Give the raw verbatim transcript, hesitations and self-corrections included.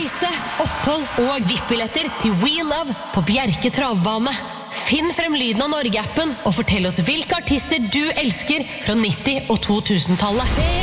reise, opphold og V I P-billetter til We Love på Bjerke Travbane. Finn frem lyden av Norge-appen og fortell oss hvilke artister du elsker fra nitti- og to tusen-tallet.